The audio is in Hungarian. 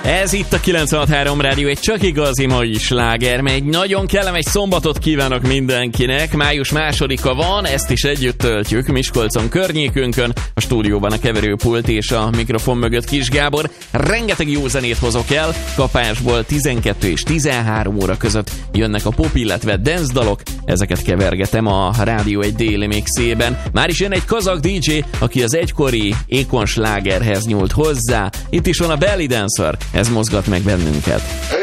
Ez itt a 96.3 Rádió, egy csak igazi mai sláger, egy nagyon kellemes szombatot kívánok mindenkinek. Május 2-a van, ezt is együtt töltjük Miskolcon környékünkön, a stúdióban a keverőpult és a mikrofon mögött Kis Gábor. Rengeteg jó zenét hozok el, kapásból 12 és 13 óra között jönnek a pop, illetve dance dalok, ezeket kevergetem a Rádió egy déli mixében. Már is jön egy kazak DJ, aki az egykori Akon slágerhez nyúlt hozzá. Itt is van a Belly Dancer, ez mozgat meg bennünket.